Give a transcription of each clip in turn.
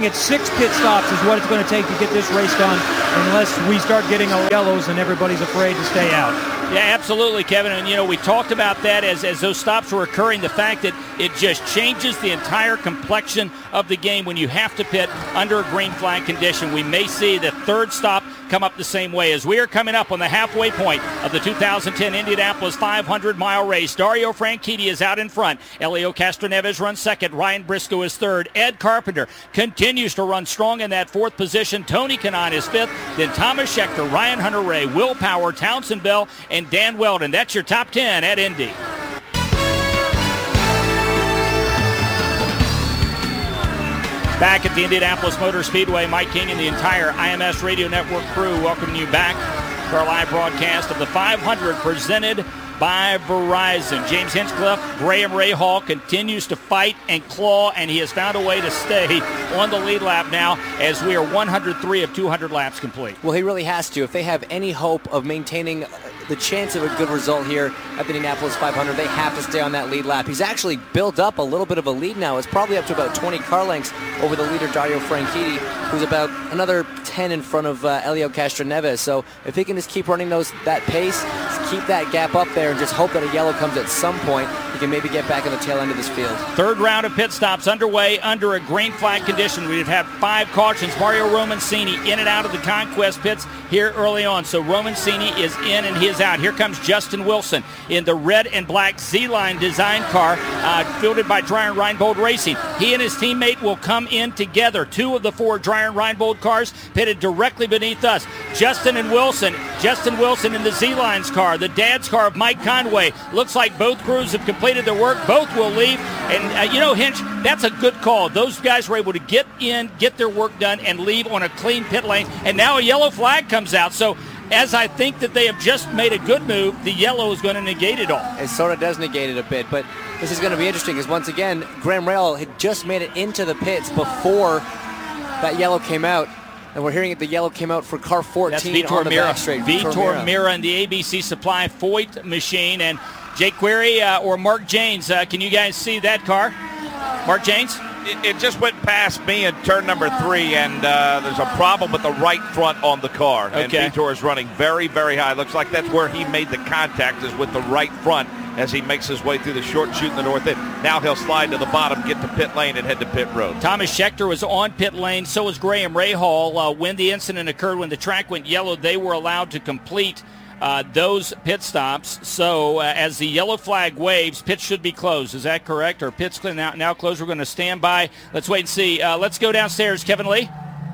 It's 6 pit stops is what it's going to take to get this race done, unless we start getting yellows and everybody's afraid to stay out. Yeah, absolutely, Kevin. And, we talked about that as those stops were occurring, the fact that it just changes the entire complexion of the game when you have to pit under a green flag condition. We may see the third stop come up the same way as we are coming up on the halfway point of the 2010 Indianapolis 500-mile race. Dario Franchitti is out in front. Elio Castroneves runs second. Ryan Briscoe is third. Ed Carpenter continues to run strong in that fourth position. Tony Kanaan is fifth. Then Thomas Schechter, Ryan Hunter-Reay, Will Power, Townsend Bell, and Dan Weldon. That's your top 10 at Indy. Back at the Indianapolis Motor Speedway, Mike King and the entire IMS Radio Network crew welcoming you back to our live broadcast of the 500 presented by Verizon. James Hinchcliffe, Graham Rahal continues to fight and claw, and he has found a way to stay on the lead lap now as we are 103 of 200 laps complete. Well, he really has to. If they have any hope of maintaining the chance of a good result here at the Indianapolis 500, they have to stay on that lead lap. He's actually built up a little bit of a lead now. It's probably up to about 20 car lengths over the leader, Dario Franchitti, who's about another 10 in front of Elio Castroneves. So if he can just keep running that pace, keep that gap up there, and just hope that a yellow comes at some point, he can maybe get back on the tail end of this field. Third round of pit stops underway under a green flag condition. We've had 5 cautions. Mario Romancini in and out of the Conquest pits here early on. So Romancini is in and he is out. Here comes Justin Wilson in the red and black Z-Line design car fielded by Dreyer Reinbold Racing. He and his teammate will come in together. 2 of the 4 Dreyer Reinbold cars pitted directly beneath us. Justin Wilson in the Z-Lines car, the dad's car of Mike Conway. Looks like both crews have completed their work. Both will leave. And, Hinch, that's a good call. Those guys were able to get in, get their work done, and leave on a clean pit lane. And now a yellow flag comes out. So as I think that they have just made a good move, the yellow is going to negate it all. It sort of does negate it a bit, but this is going to be interesting because once again, Graham Rahal had just made it into the pits before that yellow came out. And we're hearing that the yellow came out for car 14. That's Vitor on the Mira. back straight. Vitor Mira and the ABC Supply Foyt machine. And Jake Query or Mark Janes, can you guys see that car? Mark Janes? It just went past me in turn number 3, and there's a problem with the right front on the car. Okay. And Vitor is running very, very high. Looks like that's where he made the contact, is with the right front as he makes his way through the short chute in the north end. Now he'll slide to the bottom, get to pit lane, and head to pit road. Thomas Schechter was on pit lane. So was Graham Rahal. When the incident occurred, when the track went yellow, they were allowed to complete those pit stops. So as the yellow flag waves, pits should be closed. Is that correct? Or pits now closed? We're going to stand by. Let's wait and see. Let's go downstairs. Kevin Lee?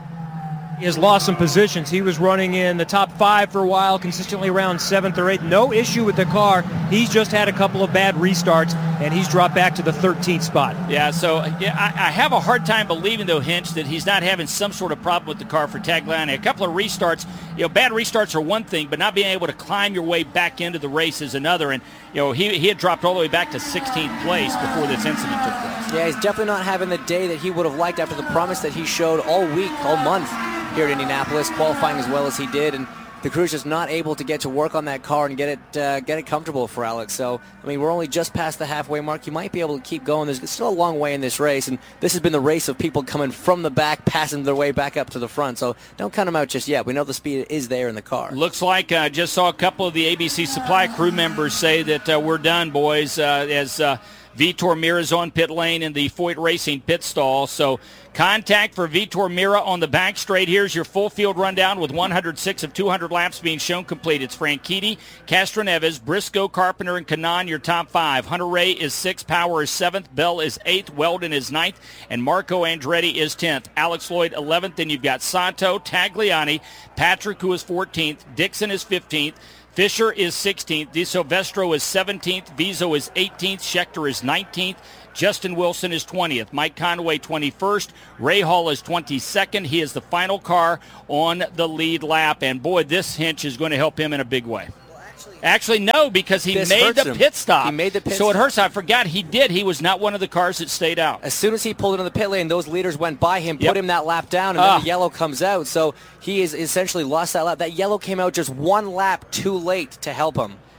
He has lost some positions. He was running in the top 5 for a while, consistently around 7th or 8th. No issue with the car. He's just had a couple of bad restarts, and he's dropped back to the 13th spot. Yeah, so I have a hard time believing, though, Hinch, that he's not having some sort of problem with the car for Tagliani. A couple of restarts, bad restarts are one thing, but not being able to climb your way back into the race is another. And, he had dropped all the way back to 16th place before this incident took place. Yeah, he's definitely not having the day that he would have liked after the promise that he showed all week, all month here at Indianapolis, qualifying as well as he did, and the crew's just not able to get to work on that car and get it comfortable for Alex. So, we're only just past the halfway mark. You might be able to keep going. There's still a long way in this race, and this has been the race of people coming from the back, passing their way back up to the front. So don't count them out just yet. We know the speed is there in the car. Looks like just saw a couple of the ABC Supply crew members say that we're done, boys, as Vitor Mira's on pit lane in the Foyt Racing pit stall. So contact for Vitor Mira on the back straight. Here's your full field rundown with 106 of 200 laps being shown complete. It's Franchitti, Castroneves, Briscoe, Carpenter, and Kanaan, your top 5. Hunter-Reay is 6th, Power is 7th, Bell is 8th, Weldon is 9th, and Marco Andretti is 10th. Alex Lloyd 11th. Then you've got Santo, Tagliani, Patrick, who is 14th, Dixon is 15th, Fisher is 16th, De Silvestro is 17th, Vizo is 18th, Schechter is 19th, Justin Wilson is 20th, Mike Conway 21st, Rahal is 22nd. He is the final car on the lead lap, and boy, this Hinch is going to help him in a big way. Actually, no, because he made the pit stop. He made the pit so stop. It hurts. I forgot he did. He was not one of the cars that stayed out. As soon as he pulled into the pit lane, those leaders went by him, put him that lap down, and then the yellow comes out. So he has essentially lost that lap. That yellow came out just one lap too late to help him.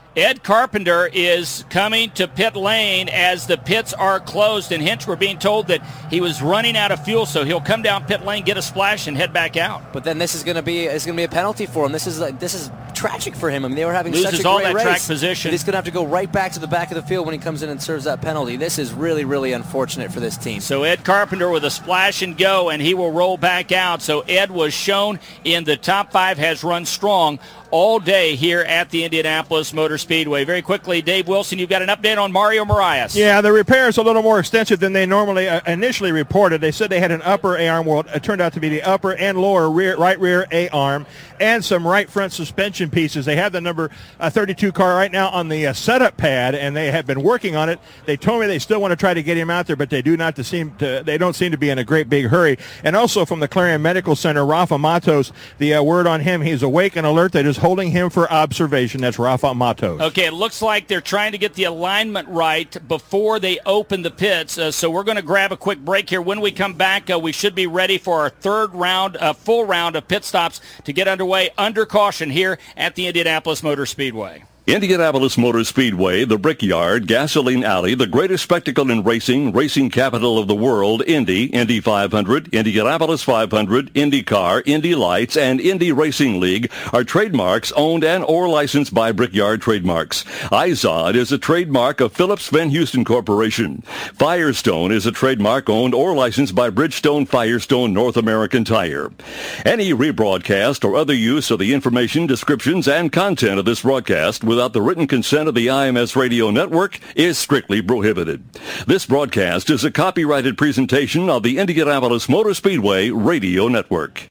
Ed Carpenter is coming to pit lane as the pits are closed, and hence we're being told that he was running out of fuel, so he'll come down pit lane, get a splash, and head back out. But then this is going to be a penalty for him. This is tragic for him. I mean, they were having such a great race. Loses all that track position. He's going to have to go right back to the back of the field when he comes in and serves that penalty. This is really, really unfortunate for this team. So Ed Carpenter with a splash and go, and he will roll back out. So Ed was shown in the top 5, has run strong all day here at the Indianapolis Motor Speedway. Very quickly, Dave Wilson, you've got an update on Mario Moraes. Yeah, the repair is a little more extensive than they normally initially reported. They said they had an upper A-arm. Well, it turned out to be the upper and lower right rear A-arm and some right front suspension pieces. They have the number 32 car right now on the setup pad, and they have been working on it. They told me they still want to try to get him out there, but they don't seem to be in a great big hurry. And also from the Clarion Medical Center, Rafa Matos, the word on him, he's awake and alert. They're just holding him for observation. That's Rafa Matos. Okay, it looks like they're trying to get the alignment right before they open the pits. So we're going to grab a quick break here. When we come back, we should be ready for our third round, full round of pit stops to get underway under caution here at the Indianapolis Motor Speedway. Indianapolis Motor Speedway, the Brickyard, Gasoline Alley, the greatest spectacle in racing, racing capital of the world, Indy 500, Indianapolis 500, IndyCar, Indy Lights, and Indy Racing League are trademarks owned and or licensed by Brickyard Trademarks. Izod is a trademark of Phillips Van Houston Corporation. Firestone is a trademark owned or licensed by Bridgestone Firestone North American Tire. Any rebroadcast or other use of the information, descriptions, and content of this broadcast without the written consent of the IMS Radio Network is strictly prohibited. This broadcast is a copyrighted presentation of the Indianapolis Motor Speedway Radio Network.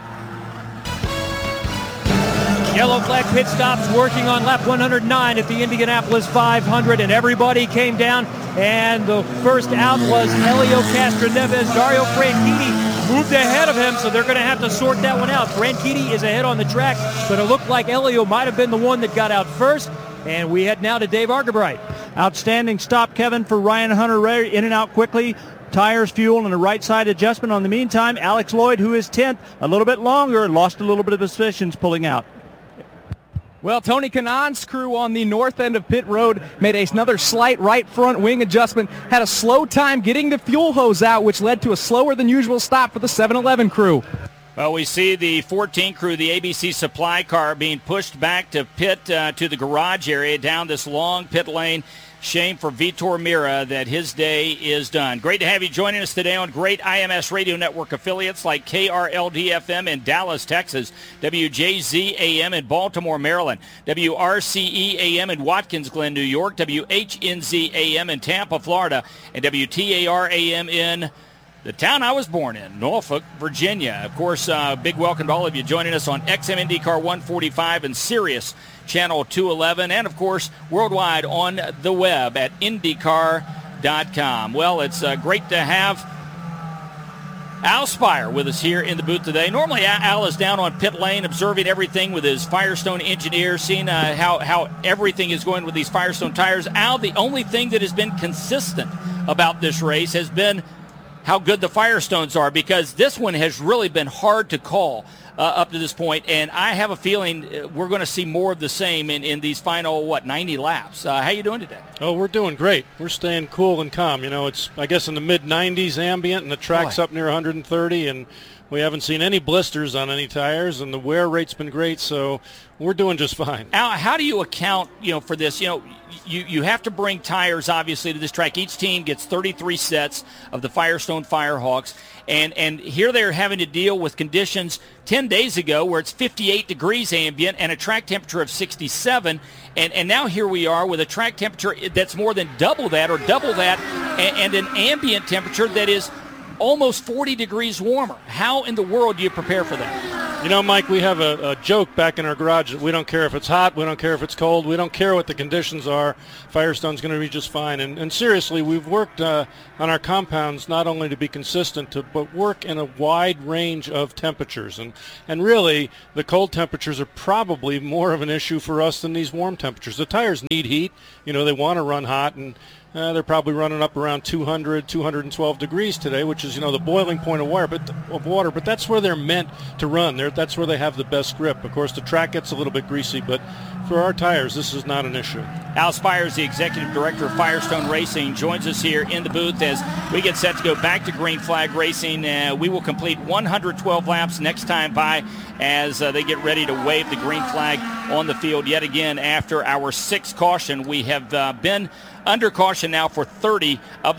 Yellow flag pit stops working on lap 109 at the Indianapolis 500, and everybody came down, and the first out was Helio Castroneves. Dario Franchitti moved ahead of him, so they're going to have to sort that one out. Franchitti is ahead on the track, but it looked like Helio might have been the one that got out first, and we head now to Dave Argabright. Outstanding stop, Kevin, for Ryan Hunter-Reay, in and out quickly. Tires, fuel, and a right side adjustment. On the meantime, Alex Lloyd, who is 10th, a little bit longer, lost a little bit of positions pulling out. Well, Tony Kanaan's crew on the north end of pit road made another slight right front wing adjustment, had a slow time getting the fuel hose out, which led to a slower than usual stop for the 7-Eleven crew. Well, we see the 14 crew, the ABC supply car, being pushed back to pit to the garage area down this long pit lane. Shame for Vitor Meira that his day is done. Great to have you joining us today on great IMS Radio Network affiliates like KRLD-FM in Dallas, Texas, WJZ-AM in Baltimore, Maryland, WRCE-AM in Watkins Glen, New York, WHNZ-AM in Tampa, Florida, and WTAR-AM in the town I was born in, Norfolk, Virginia. Of course, big welcome to all of you joining us on XM IndyCar 145 and Sirius Channel 211, and, of course, worldwide on the web at IndyCar.com. Well, it's great to have Al Spire with us here in the booth today. Normally, Al is down on pit lane observing everything with his Firestone engineer, seeing how everything is going with these Firestone tires. Al, the only thing that has been consistent about this race has been how good the Firestones are, because this one has really been hard to call up to this point, and I have a feeling we're going to see more of the same in these final, 90 laps. How you doing today? Oh, we're doing great. We're staying cool and calm. You know, it's, I guess, in the mid-90s ambient, and the track's up near 130, and we haven't seen any blisters on any tires, and the wear rate's been great, so we're doing just fine. Al, how do you account, for this? You have to bring tires, obviously, to this track. Each team gets 33 sets of the Firestone Firehawks, and here they're having to deal with conditions 10 days ago where it's 58 degrees ambient and a track temperature of 67, and now here we are with a track temperature that's more than double that and an ambient temperature that is almost 40 degrees warmer. How in the world do you prepare for that? You know, Mike, we have a joke back in our garage that we don't care if it's hot, we don't care if it's cold, we don't care what the conditions are. Firestone's going to be just fine. And seriously, we've worked on our compounds not only to be consistent, but work in a wide range of temperatures. And really, the cold temperatures are probably more of an issue for us than these warm temperatures. The tires need heat. They want to run hot, and They're probably running up around 200, 212 degrees today, which is, the boiling point of water. But that's where they're meant to run. That's where they have the best grip. Of course, the track gets a little bit greasy, but for our tires, this is not an issue. Al Spires, the executive director of Firestone Racing, joins us here in the booth as we get set to go back to Green Flag Racing. We will complete 112 laps next time by as they get ready to wave the green flag on the field yet again after our 6th caution. We have been under caution now for 30 of the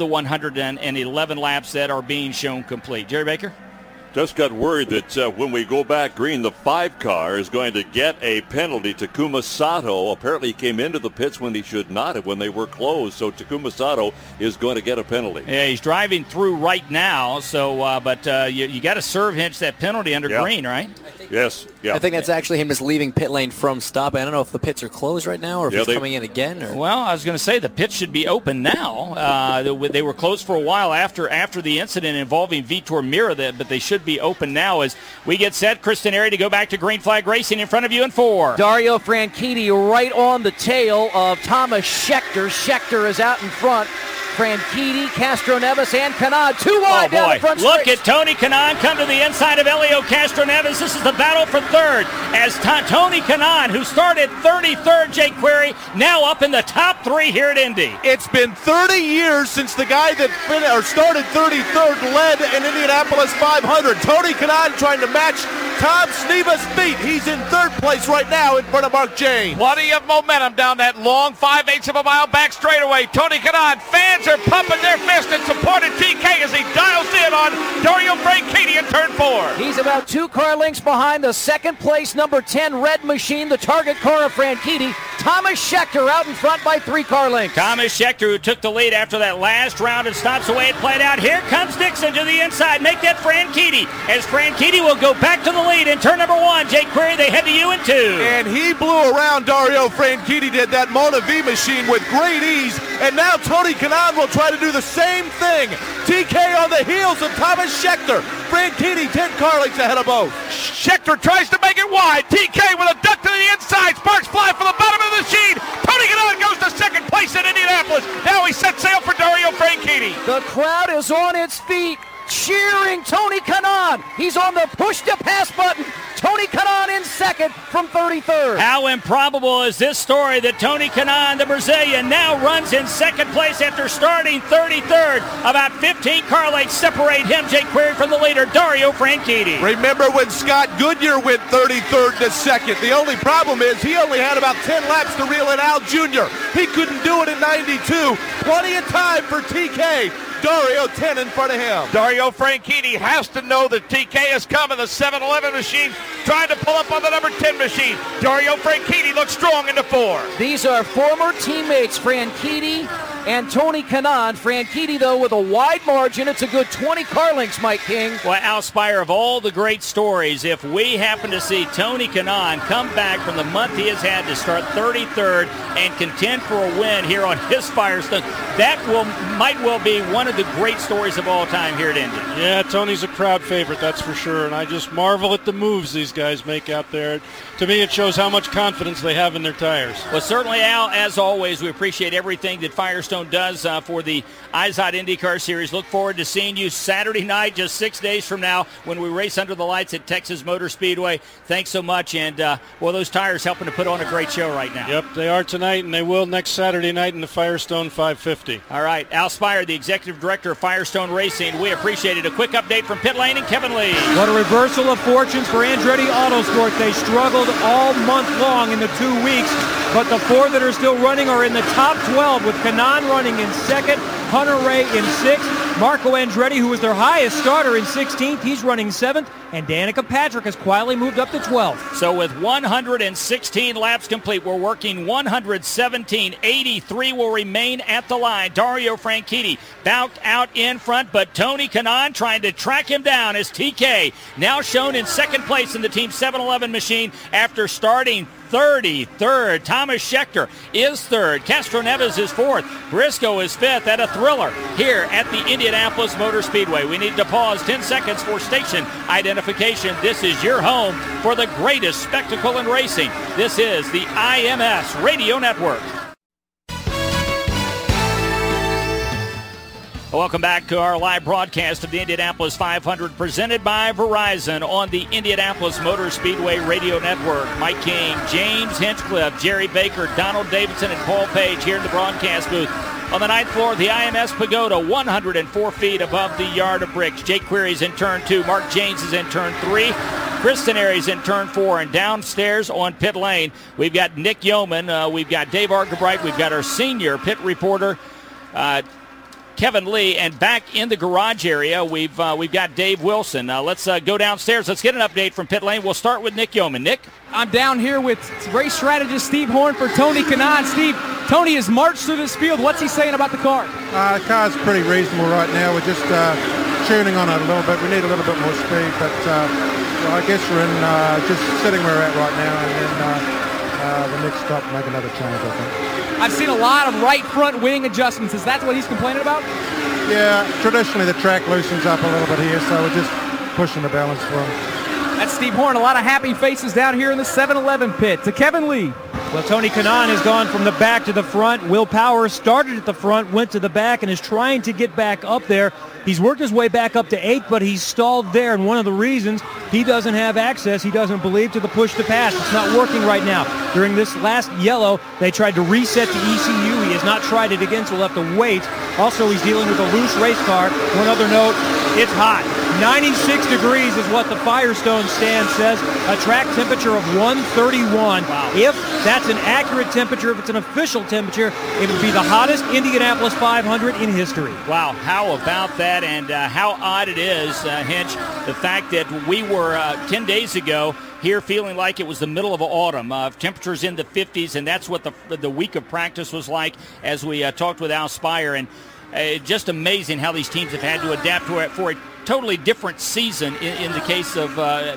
111 laps that are being shown complete. Jerry Baker? Just got word that when we go back green, the 5 car is going to get a penalty. Takuma Sato apparently came into the pits when he should not have, when they were closed. So Takuma Sato is going to get a penalty. Yeah, he's driving through right now. So, but you got to serve Hinch that penalty under green, right? Yes. Yeah. I think that's actually him just leaving pit lane from stopping. I don't know if the pits are closed right now or if he's coming in again. Or... Well, I was going to say the pits should be open now. They were closed for a while after the incident involving Vitor Mira, but they should be open now as we get set. Kristen Airy to go back to Green Flag Racing in front of you in 4. Dario Franchitti right on the tail of Thomas Schechter. Schechter is out in front. Franchitti, Castroneves, and Kanaan. 2 wide down the front Look straight. at Tony Kanaan come to the inside of Elio Castroneves. This is the battle for 3rd as Tony Kanaan, who started 33rd, Jake Query, now up in the top 3 here at Indy. It's been 30 years since the guy that started 33rd led an Indianapolis 500. Tony Kanaan trying to match Tom Sneva's feet. He's in 3rd place right now in front of Mark James. Plenty of momentum down that long 5/8 of a mile back straightaway. Tony Kanaan, fans are pumping their fist in support of TK as he dials in on Dario Franchitti in turn 4. He's about 2 car lengths behind the 2nd place number 10 red machine, the target car of Franchitti. Thomas Schechter out in front by 3 car lengths. Thomas Schechter, who took the lead after that last round and stops the way it played out. Here comes Dixon to the inside. Make that Franchitti as Franchitti will go back to the lead in turn number 1. Jake Query, they head to you in 2. And he blew around Dario Franchitti, did that Mona V machine with great ease. And now Tony Kanaan will try to do the same thing. TK on the heels of Thomas Schechter. Franchitti 10 car lengths ahead of both. Schechter tries to make it wide. TK with a duck to the inside. Sparks fly for the bottom of the machine. Tony Kanaan goes to 2nd place in Indianapolis. Now he sets sail for Dario Franchitti. The crowd is on its feet, cheering Tony Kanaan. He's on the push to pass button. Tony Kanaan in 2nd from 33rd. How improbable is this story that Tony Kanaan, the Brazilian, now runs in 2nd place after starting 33rd. About 15 car lengths separate him, Jake Query, from the leader, Dario Franchitti. Remember when Scott Goodyear went 33rd to 2nd? The only problem is he only had about 10 laps to reel in Al Jr. He couldn't do it in 92. Plenty of time for TK. Dario 10 in front of him. Dario Franchitti has to know that TK is coming. The 7-Eleven machine trying to pull up on the number 10 machine. Dario Franchitti looks strong into 4. These are former teammates, Franchitti and Tony Kanaan. Franchitti, though, with a wide margin. It's a good 20 car lengths, Mike King. Well, Al Spire, of all the great stories, if we happen to see Tony Kanaan come back from the month he has had to start 33rd and contend for a win here on his Firestone, that might well be one of the great stories of all time here at Indy. Yeah, Tony's a crowd favorite, that's for sure, and I just marvel at the moves these guys make out there. To me, it shows how much confidence they have in their tires. Well, certainly, Al, as always, we appreciate everything that Firestone does for the IZOD IndyCar Series. Look forward to seeing you Saturday night, just 6 days from now, when we race under the lights at Texas Motor Speedway. Thanks so much, and well, those tires helping to put on a great show right now. Yep, they are tonight, and they will next Saturday night in the Firestone 550. All right, Al Spire, the executive director of Firestone Racing. We appreciate it. A quick update from pit lane and Kevin Lee. What a reversal of fortunes for Andretti Autosport. They struggled all month long in the 2 weeks, but the 4 that are still running are in the top 12, with Kanaan running in 2nd, Hunter Ray in 6th, Marco Andretti, who was their highest starter, in 16th. He's running 7th, and Danica Patrick has quietly moved up to 12th. So with 116 laps complete, we're working 117. 83 will remain at the line. Dario Franchitti backed out in front, but Tony Kanaan trying to track him down as TK now shown in 2nd place in the Team 7-Eleven machine after starting 33rd. Thomas Schechter is 3rd. Castroneves is 4th. Briscoe is 5th at a thriller here at the Indianapolis Motor Speedway. We need to pause 10 seconds for station identification. This is your home for the greatest spectacle in racing. This is the IMS Radio Network. Welcome back to our live broadcast of the Indianapolis 500 presented by Verizon on the Indianapolis Motor Speedway Radio Network. Mike King, James Hinchcliffe, Jerry Baker, Donald Davidson, and Paul Page here in the broadcast booth. On the ninth floor of the IMS Pagoda, 104 feet above the yard of bricks. Jake Query's in turn 2. Mark James is in turn 3. Kristen Aries in turn 4. And downstairs on pit lane, we've got Nick Yeoman. We've got Dave Argabright. We've got our senior pit reporter, Kevin Lee, and back in the garage area, we've got Dave Wilson. Let's go downstairs. Let's get an update from pit lane. We'll start with Nick Yeoman. Nick? I'm down here with race strategist Steve Horn for Tony Kanaan. Steve, Tony has marched through this field. What's he saying about the car? The car's pretty reasonable right now. We're just tuning on it a little bit. We need a little bit more speed, but I guess we're in just sitting where we're at right now, and then the next stop make another change, I think. I've seen a lot of right front wing adjustments. Is that what he's complaining about? Yeah, traditionally the track loosens up a little bit here, so we're just pushing the balance for him. That's Steve Horn. A lot of happy faces down here in the 7-Eleven pit. To Kevin Lee. Well, Tony Kanaan has gone from the back to the front. Will Power started at the front, went to the back, and is trying to get back up there. He's worked his way back up to 8th, but he's stalled there, and one of the reasons he doesn't have access, he doesn't believe, to the push-to-pass. It's not working right now. During this last yellow, they tried to reset the ECU. He has not tried it again, so we'll have to wait. Also, he's dealing with a loose race car. One other note, it's hot. 96 degrees is what the Firestone stand says. A track temperature of 131. Wow. If that's an accurate temperature, if it's an official temperature, it would be the hottest Indianapolis 500 in history. Wow, how about that? And how odd it is, Hinch, the fact that we were 10 days ago here feeling like it was the middle of autumn. Temperatures in the 50s, and that's what the week of practice was like as we talked with Al Spire. And just amazing how these teams have had to adapt to it for a totally different season in the case of,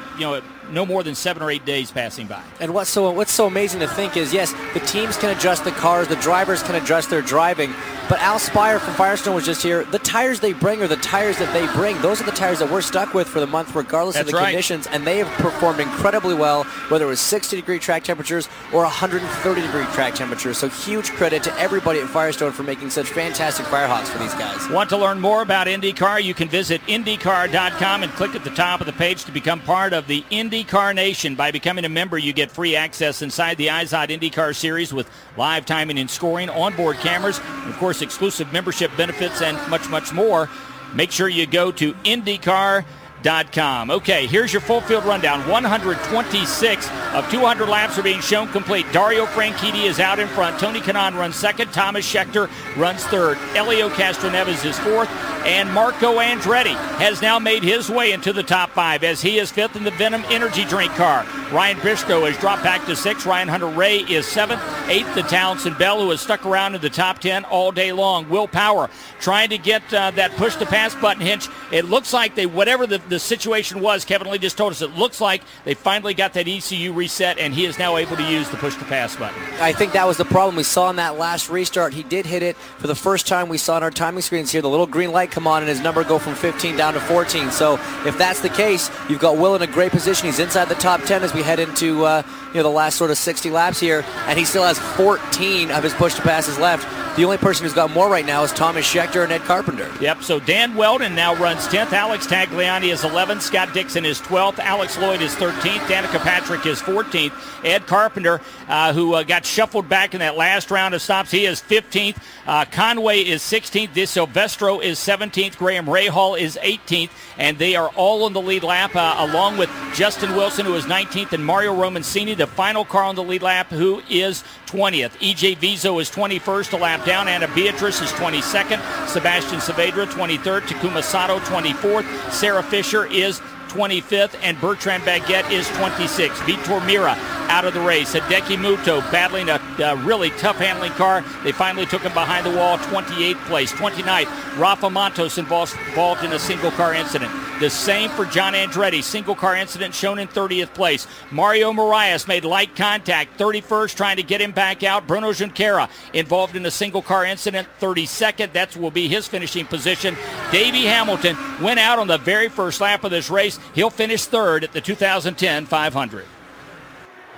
no more than 7 or 8 days passing by. And what's so amazing to think is, yes, the teams can adjust the cars, the drivers can adjust their driving, but Al Spire from Firestone was just here. The tires they bring are the tires that they bring. Those are the tires that we're stuck with for the month, regardless of the conditions, and they have performed incredibly well, whether it was 60-degree track temperatures or 130-degree track temperatures. So huge credit to everybody at Firestone for making such fantastic Firehawks for these guys. Want to learn more about IndyCar? You can visit IndyCar.com and click at the top of the page to become part of the IndyCar Nation. By becoming a member, you get free access inside the IZOD IndyCar Series with live timing and scoring, onboard cameras, and of course exclusive membership benefits, and much, much more. Make sure you go to IndyCar.com. Okay, here's your full field rundown. 126 of 200 laps are being shown complete. Dario Franchitti is out in front. Tony Kanaan runs second. Thomas Scheckter runs third. Elio Castroneves is fourth. And Marco Andretti has now made his way into the top 5 as he is fifth in the Venom Energy Drink car. Ryan Briscoe has dropped back to 6th. Ryan Hunter-Ray is 7th. 8th, the Townsend Bell, who has stuck around in the top 10 all day long. Will Power trying to get that push-to-pass button, Hinch. It looks like whatever the situation was, Kevin Lee just told us, it looks like they finally got that ECU reset, and he is now able to use the push-to-pass button. I think that was the problem we saw in that last restart. He did hit it for the first time. We saw on our timing screens here the little green light come on and his number go from 15 down to 14. So if that's the case, you've got Will in a great position. He's inside the top 10 as we head into the last sort of 60 laps here, and he still has 14 of his push-to-passes left. The only person who's got more right now is Thomas Scheckter and Ed Carpenter. Yep, so Dan Weldon now runs 10th. Alex Tagliani is 11th. Scott Dixon is 12th. Alex Lloyd is 13th. Danica Patrick is 14th. Ed Carpenter, who got shuffled back in that last round of stops, he is 15th. Conway is 16th. De Silvestro is 17th. Graham Rahal is 18th. And they are all on the lead lap, along with Justin Wilson, who is 19th, and Mario Romancini, the final car on the lead lap, who is 20th. EJ Vizo is 21st, a lap down. Anna Beatrice is 22nd. Sebastian Saavedra, 23rd. Takuma Sato, 24th. Sarah Fisher is 25th, and Bertrand Baguette is 26th. Vitor Mira out of the race. Hideki Muto battling a really tough handling car. They finally took him behind the wall, 28th place. 29th, Rafa Montos involved in a single car incident. The same for John Andretti, single car incident shown in 30th place. Mario Moraes made light contact, 31st, trying to get him back out. Bruno Junqueira involved in a single car incident, 32nd. That will be his finishing position. Davey Hamilton went out on the very first lap of this race. He'll finish third at the 2010 500.